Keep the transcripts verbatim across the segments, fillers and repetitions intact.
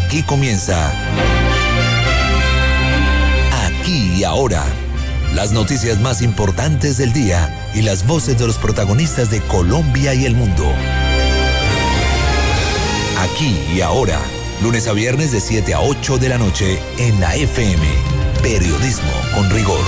Aquí comienza Aquí y Ahora. Las noticias más importantes del día y las voces de los protagonistas de Colombia y el mundo. Aquí y Ahora, lunes a viernes de siete a ocho de la noche en la F M. Periodismo con rigor.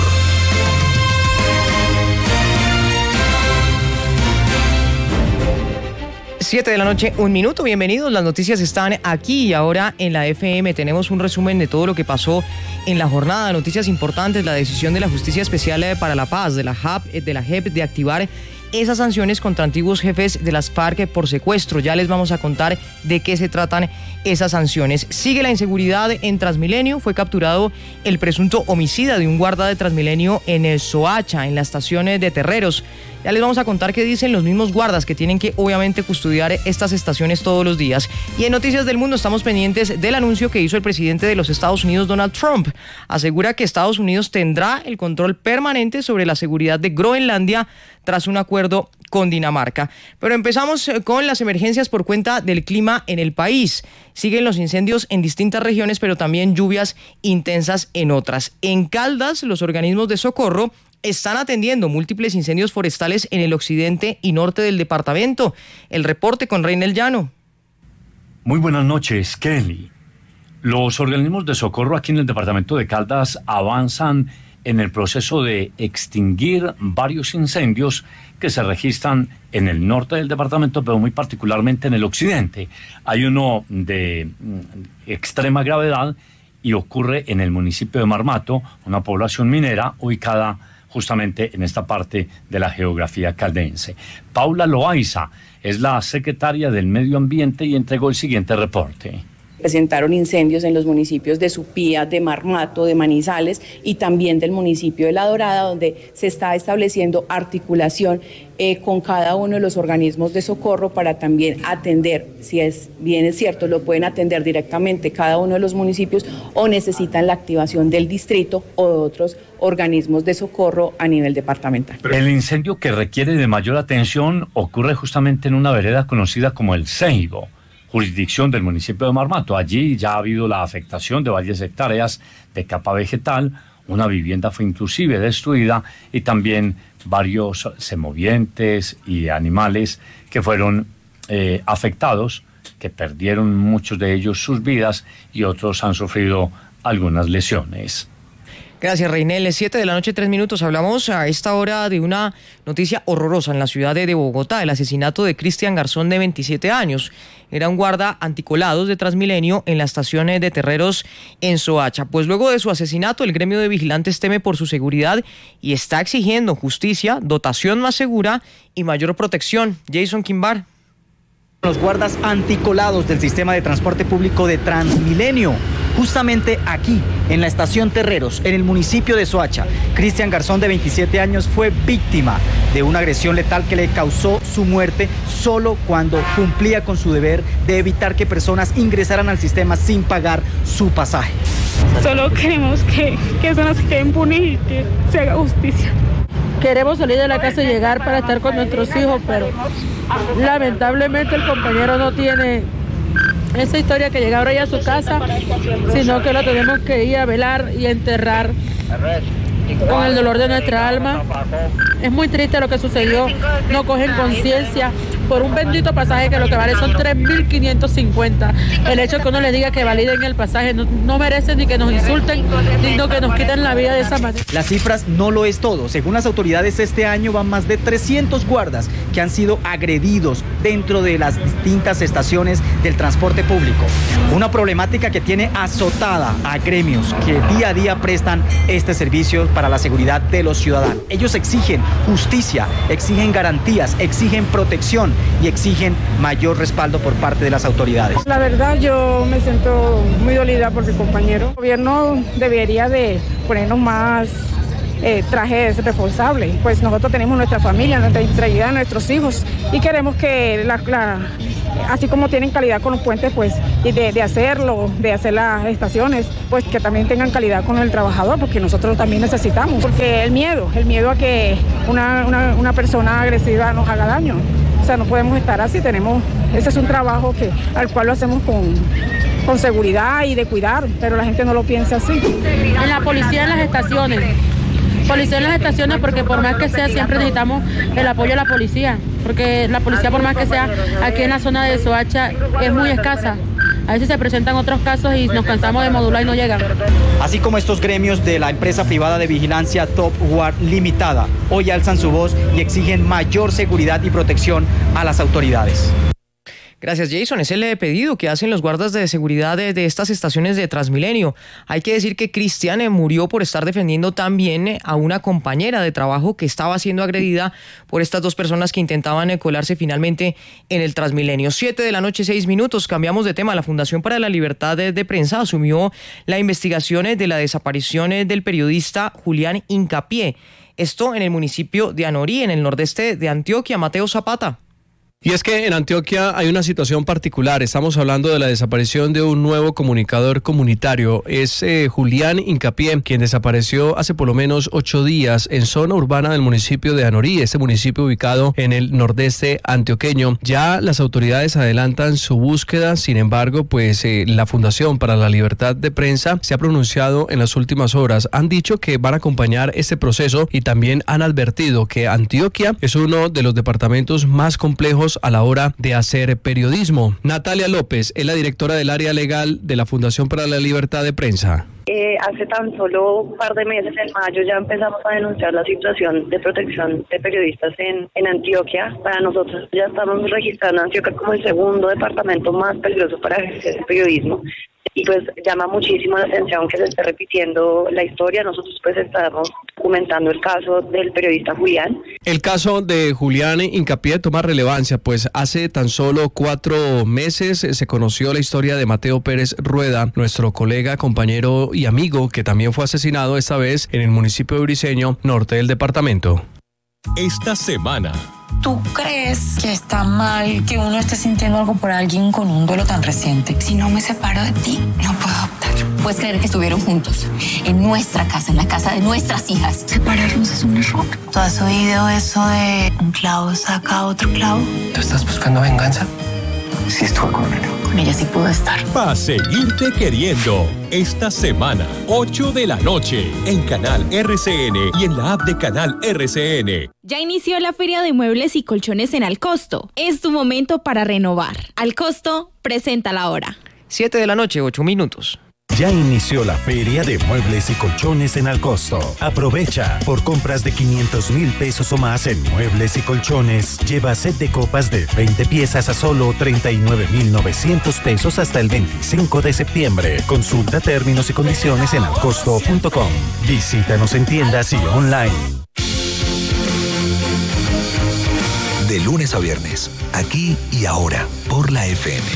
siete de la noche, un minuto. Bienvenidos. Las noticias están aquí y ahora en la F M. Tenemos un resumen de todo lo que pasó en la jornada. Noticias importantes: la decisión de la Justicia Especial para la Paz, de la J A P, de la J E P, de activar esas sanciones contra antiguos jefes de las FARC por secuestro. Ya les vamos a contar de qué se tratan esas sanciones. Sigue la inseguridad en Transmilenio. Fue capturado el presunto homicida de un guarda de Transmilenio en el Soacha, en la estación de Terreros. Ya les vamos a contar qué dicen los mismos guardas que tienen que obviamente custodiar estas estaciones todos los días. Y en Noticias del Mundo estamos pendientes del anuncio que hizo el presidente de los Estados Unidos, Donald Trump. Asegura que Estados Unidos tendrá el control permanente sobre la seguridad de Groenlandia tras un acuerdo con Dinamarca. Pero empezamos con las emergencias por cuenta del clima en el país. Siguen los incendios en distintas regiones, pero también lluvias intensas en otras. En Caldas, los organismos de socorro están atendiendo múltiples incendios forestales en el occidente y norte del departamento. El reporte con Reinel Llano. Muy buenas noches, Kelly. Los organismos de socorro aquí en el departamento de Caldas avanzan en el proceso de extinguir varios incendios que se registran en el norte del departamento, pero muy particularmente en el occidente. Hay uno de extrema gravedad y ocurre en el municipio de Marmato, una población minera ubicada justamente en esta parte de la geografía caldense. Paula Loaiza es la secretaria del Medio Ambiente y entregó el siguiente reporte. Presentaron incendios en los municipios de Supía, de Marmato, de Manizales y también del municipio de La Dorada, donde se está estableciendo articulación eh, con cada uno de los organismos de socorro para también atender, si es bien es cierto, lo pueden atender directamente cada uno de los municipios o necesitan la activación del distrito o de otros organismos de socorro a nivel departamental. El incendio que requiere de mayor atención ocurre justamente en una vereda conocida como El Ceibo, jurisdicción del municipio de Marmato. Allí ya ha habido la afectación de varias hectáreas de capa vegetal, una vivienda fue inclusive destruida y también varios semovientes y animales que fueron eh, afectados, que perdieron muchos de ellos sus vidas y otros han sufrido algunas lesiones. Gracias, Reinel. siete de la noche, tres minutos. Hablamos a esta hora de una noticia horrorosa en la ciudad de Bogotá, el asesinato de Cristian Garzón, de veintisiete años. Era un guarda anticolados de Transmilenio en la estación de Terreros en Soacha. Pues luego de su asesinato, el gremio de vigilantes teme por su seguridad y está exigiendo justicia, dotación más segura y mayor protección. Jason Quimbar. Los guardas anticolados del sistema de transporte público de Transmilenio, justamente aquí, en la estación Terreros, en el municipio de Soacha. Cristian Garzón, de veintisiete años, fue víctima de una agresión letal que le causó su muerte solo cuando cumplía con su deber de evitar que personas ingresaran al sistema sin pagar su pasaje. Solo queremos que, que eso no se quede impune y que se haga justicia. Queremos salir de la casa y llegar para estar con nuestros hijos, pero lamentablemente el compañero no tiene esa historia que llega ahora ya a su casa, sino que lo tenemos que ir a velar y enterrar con el dolor de nuestra alma. Es muy triste lo que sucedió, no cogen conciencia por un bendito pasaje que lo que vale son tres mil quinientos cincuenta. El hecho de que uno les diga que validen el pasaje no, no merecen ni que nos insulten, ni que nos quiten la vida de esa manera. Las cifras no lo es todo. Según las autoridades, este año van más de trescientos guardas que han sido agredidos dentro de las distintas estaciones del transporte público. Una problemática que tiene azotada a gremios que día a día prestan este servicio para la seguridad de los ciudadanos. Ellos exigen justicia, exigen garantías, exigen protección y exigen mayor respaldo por parte de las autoridades. La verdad, yo me siento muy dolida por mi compañero. El gobierno debería de ponernos más eh, trajes reforzables. Pues nosotros tenemos nuestra familia, nuestra integridad, nuestros hijos y queremos que la, la así como tienen calidad con los puentes, pues y de, de hacerlo, de hacer las estaciones, pues que también tengan calidad con el trabajador, porque nosotros también necesitamos, porque el miedo, el miedo a que una, una, una persona agresiva nos haga daño. O sea, no podemos estar así, tenemos, ese es un trabajo que, al cual lo hacemos con, con seguridad y de cuidar, pero la gente no lo piensa así. En la policía, en las estaciones. Policía en las estaciones, porque por más que sea, siempre necesitamos el apoyo de la policía, porque la policía, por más que sea, aquí en la zona de Soacha es muy escasa. A veces se presentan otros casos y nos cansamos de modular y no llegan. Así como estos gremios de la empresa privada de vigilancia Top Guard Limitada, hoy alzan su voz y exigen mayor seguridad y protección a las autoridades. Gracias, Jason. Es el pedido que hacen los guardas de seguridad de, de estas estaciones de Transmilenio. Hay que decir que Cristian eh, murió por estar defendiendo también eh, a una compañera de trabajo que estaba siendo agredida por estas dos personas que intentaban eh, colarse finalmente en el Transmilenio. Siete de la noche, seis minutos. Cambiamos de tema. La Fundación para la Libertad de, de Prensa asumió la investigación eh, de la desaparición eh, del periodista Julián Hincapié. Esto en el municipio de Anorí, en el nordeste de Antioquia. Mateo Zapata. Y es que en Antioquia hay una situación particular. Estamos hablando de la desaparición de un nuevo comunicador comunitario. Es eh, Julián Hincapié, quien desapareció hace por lo menos ocho días en zona urbana del municipio de Anorí, este municipio ubicado en el nordeste antioqueño. Ya las autoridades adelantan su búsqueda. Sin embargo, pues eh, la Fundación para la Libertad de Prensa se ha pronunciado en las últimas horas. Han dicho que van a acompañar este proceso y también han advertido que Antioquia es uno de los departamentos más complejos a la hora de hacer periodismo. Natalia López es la directora del área legal de la Fundación para la Libertad de Prensa. Eh, hace tan solo un par de meses, en mayo, ya empezamos a denunciar la situación de protección de periodistas en, en Antioquia. Para nosotros ya estamos registrando a Antioquia como el segundo departamento más peligroso para ejercer el periodismo. Y pues llama muchísimo la atención que se esté repitiendo la historia. Nosotros pues estamos documentando el caso del periodista Julián. El caso de Julián Hincapié toma relevancia, pues hace tan solo cuatro meses se conoció la historia de Mateo Pérez Rueda, nuestro colega, compañero y amigo, que también fue asesinado esta vez en el municipio de Briceño, norte del departamento. Esta semana. ¿Tú crees que está mal que uno esté sintiendo algo por alguien con un duelo tan reciente? Si no me separo de ti, no puedo optar. ¿Puedes creer que estuvieron juntos? En nuestra casa, en la casa de nuestras hijas. Separarnos es un error. ¿Tú has oído eso de un clavo saca otro clavo? ¿Tú estás buscando venganza? Sí estuve con ella. Con ella sí pudo estar. Para seguirte queriendo. Esta semana, ocho de la noche, en Canal R C N y en la app de Canal R C N. Ya inició la Feria de Muebles y Colchones en Alcosto. Es tu momento para renovar. Alcosto, presenta la hora. Siete de la noche, ocho minutos. Ya inició la Feria de Muebles y Colchones en Alcosto. Aprovecha. Por compras de quinientos mil pesos o más en Muebles y Colchones, lleva set de copas de veinte piezas a solo treinta y nueve mil novecientos pesos hasta el veinticinco de septiembre. Consulta términos y condiciones en alcosto punto com. Visítanos en tiendas y online. De lunes a viernes, aquí y ahora, por la F M.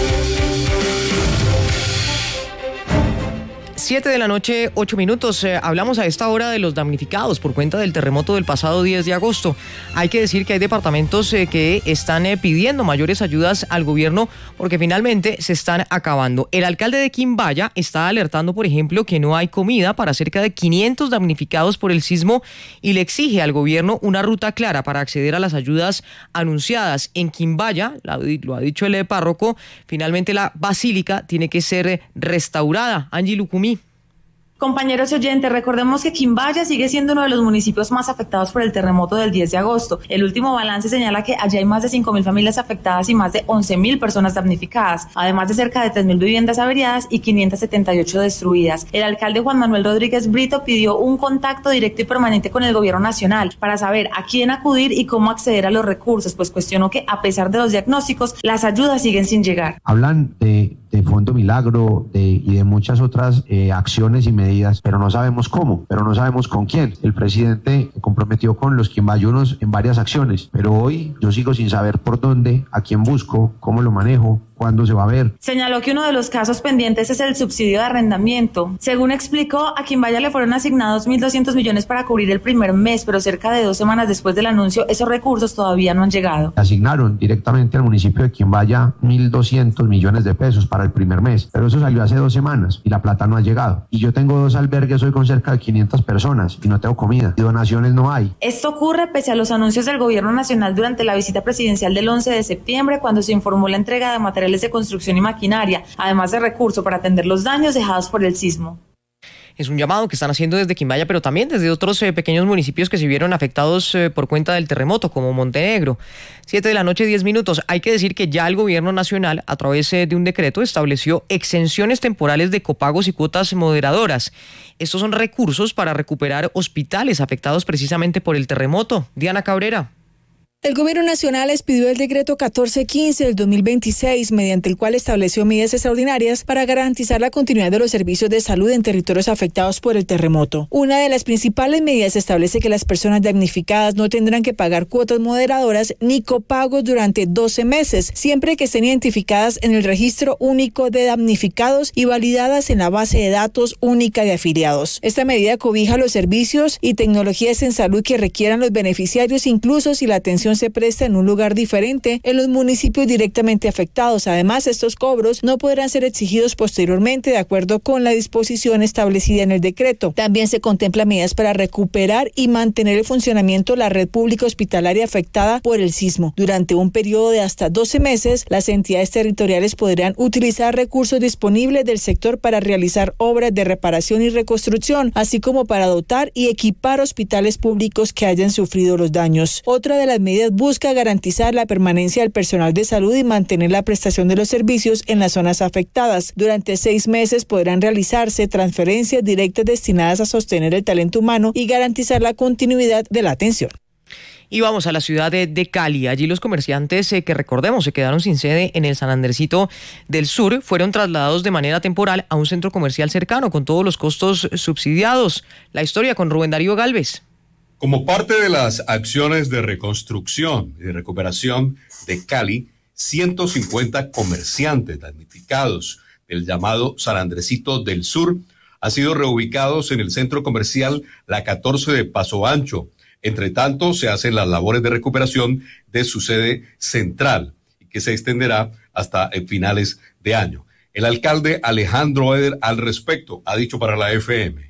Siete de la noche, ocho minutos. Eh, hablamos a esta hora de los damnificados por cuenta del terremoto del pasado diez de agosto. Hay que decir que hay departamentos eh, que están eh, pidiendo mayores ayudas al gobierno porque finalmente se están acabando. El alcalde de Quimbaya está alertando, por ejemplo, que no hay comida para cerca de quinientos damnificados por el sismo y le exige al gobierno una ruta clara para acceder a las ayudas anunciadas. En Quimbaya, lo ha dicho el párroco, finalmente la basílica tiene que ser restaurada. Angie Lucumí. Compañeros y oyentes, recordemos que Quimbaya sigue siendo uno de los municipios más afectados por el terremoto del diez de agosto. El último balance señala que allí hay más de cinco mil familias afectadas y más de once mil personas damnificadas, además de cerca de tres mil viviendas averiadas y quinientas setenta y ocho destruidas. El alcalde Juan Manuel Rodríguez Brito pidió un contacto directo y permanente con el gobierno nacional para saber a quién acudir y cómo acceder a los recursos, pues cuestionó que a pesar de los diagnósticos, las ayudas siguen sin llegar. Hablan de, de Fondo Milagro de, y de muchas otras eh, acciones y medidas, pero no sabemos cómo, pero no sabemos con quién. El presidente se comprometió con los quimbayunos en varias acciones, pero hoy yo sigo sin saber por dónde, a quién busco, cómo lo manejo, cuándo se va a ver. Señaló que uno de los casos pendientes es el subsidio de arrendamiento. Según explicó, a Quimbaya le fueron asignados mil doscientos millones para cubrir el primer mes, pero cerca de dos semanas después del anuncio, esos recursos todavía no han llegado. Asignaron directamente al municipio de Quimbaya mil doscientos millones de pesos para el primer mes, pero eso salió hace dos semanas y la plata no ha llegado. Y yo tengo dos albergues hoy con cerca de quinientas personas y no tengo comida y donaciones no hay. Esto ocurre pese a los anuncios del gobierno nacional durante la visita presidencial del once de septiembre, cuando se informó la entrega de material materiales de construcción y maquinaria, además de recursos para atender los daños dejados por el sismo. Es un llamado que están haciendo desde Quimbaya, pero también desde otros eh, pequeños municipios que se vieron afectados eh, por cuenta del terremoto, como Montenegro. Siete de la noche, diez minutos. Hay que decir que ya el gobierno nacional, a través eh, de un decreto, estableció exenciones temporales de copagos y cuotas moderadoras. Estos son recursos para recuperar hospitales afectados precisamente por el terremoto. Diana Cabrera. El Gobierno Nacional expidió el decreto catorce quince del dos mil veintiséis, mediante el cual estableció medidas extraordinarias para garantizar la continuidad de los servicios de salud en territorios afectados por el terremoto. Una de las principales medidas establece que las personas damnificadas no tendrán que pagar cuotas moderadoras ni copagos durante doce meses, siempre que estén identificadas en el Registro Único de Damnificados y validadas en la Base de Datos Única de Afiliados. Esta medida cobija los servicios y tecnologías en salud que requieran los beneficiarios, incluso si la atención se presta en un lugar diferente en los municipios directamente afectados. Además, estos cobros no podrán ser exigidos posteriormente de acuerdo con la disposición establecida en el decreto. También se contemplan medidas para recuperar y mantener el funcionamiento de la red pública hospitalaria afectada por el sismo. Durante un periodo de hasta doce meses, las entidades territoriales podrán utilizar recursos disponibles del sector para realizar obras de reparación y reconstrucción, así como para dotar y equipar hospitales públicos que hayan sufrido los daños. Otra de las medidas busca garantizar la permanencia del personal de salud y mantener la prestación de los servicios en las zonas afectadas. Durante seis meses podrán realizarse transferencias directas destinadas a sostener el talento humano y garantizar la continuidad de la atención. Y vamos a la ciudad de, de Cali. Allí los comerciantes eh, que recordemos se quedaron sin sede en el San Andresito del Sur fueron trasladados de manera temporal a un centro comercial cercano con todos los costos subsidiados. La historia con Rubén Darío Galvez. Como parte de las acciones de reconstrucción y de recuperación de Cali, ciento cincuenta comerciantes damnificados del llamado San Andresito del Sur han sido reubicados en el centro comercial La catorce de Paso Ancho. Entre tanto, se hacen las labores de recuperación de su sede central, y que se extenderá hasta finales de año. El alcalde Alejandro Eder al respecto ha dicho para la F M.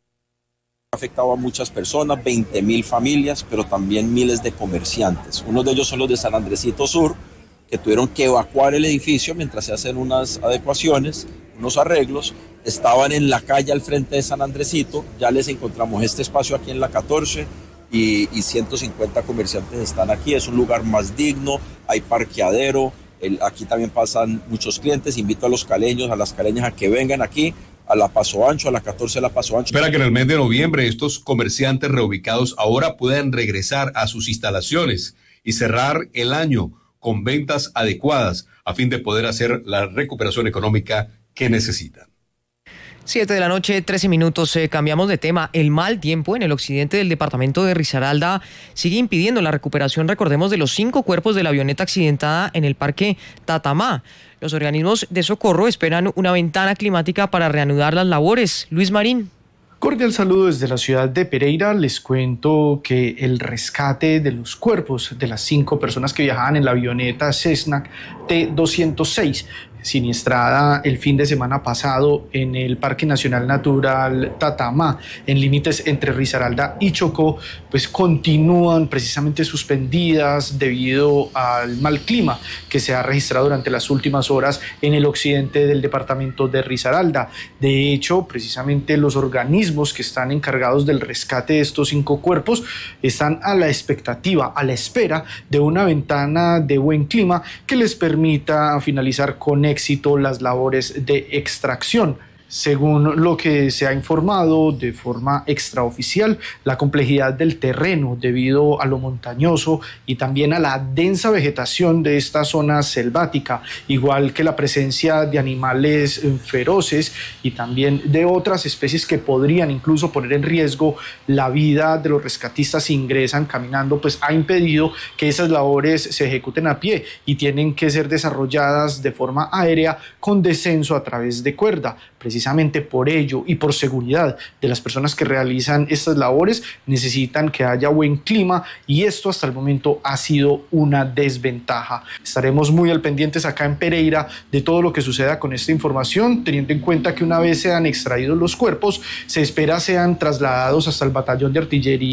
Ha afectado a muchas personas, veinte mil familias, pero también miles de comerciantes. Uno de ellos son los de San Andresito Sur, que tuvieron que evacuar el edificio mientras se hacen unas adecuaciones, unos arreglos. Estaban en la calle al frente de San Andresito, ya les encontramos este espacio aquí en la catorce y, y ciento cincuenta comerciantes están aquí. Es un lugar más digno, hay parqueadero, el, aquí también pasan muchos clientes. Invito a los caleños, a las caleñas a que vengan aquí a la Paso Ancho, a la catorce de la Paso Ancho. Espera que en el mes de noviembre estos comerciantes reubicados ahora puedan regresar a sus instalaciones y cerrar el año con ventas adecuadas a fin de poder hacer la recuperación económica que necesitan. Siete de la noche, trece minutos. Eh, cambiamos de tema. El mal tiempo en el occidente del departamento de Risaralda sigue impidiendo la recuperación, recordemos, de los cinco cuerpos de la avioneta accidentada en el parque Tatamá. Los organismos de socorro esperan una ventana climática para reanudar las labores. Luis Marín. Cordial saludo desde la ciudad de Pereira. Les cuento que el rescate de los cuerpos de las cinco personas que viajaban en la avioneta Cessna T doscientos seis, siniestrada el fin de semana pasado en el Parque Nacional Natural Tatamá, en límites entre Risaralda y Chocó, pues continúan precisamente suspendidas debido al mal clima que se ha registrado durante las últimas horas en el occidente del departamento de Risaralda. De hecho, precisamente los organismos que están encargados del rescate de estos cinco cuerpos están a la expectativa, a la espera de una ventana de buen clima que les permita finalizar con éxito las labores de extracción. Según lo que se ha informado de forma extraoficial, la complejidad del terreno debido a lo montañoso y también a la densa vegetación de esta zona selvática, igual que la presencia de animales feroces y también de otras especies que podrían incluso poner en riesgo la vida de los rescatistas si ingresan caminando, pues ha impedido que esas labores se ejecuten a pie y tienen que ser desarrolladas de forma aérea con descenso a través de cuerda. Precisamente por ello y por seguridad de las personas que realizan estas labores necesitan que haya buen clima, y esto hasta el momento ha sido una desventaja. Estaremos muy al pendientes acá en Pereira de todo lo que suceda con esta información, teniendo en cuenta que una vez sean extraídos los cuerpos, se espera sean trasladados hasta el batallón de artillería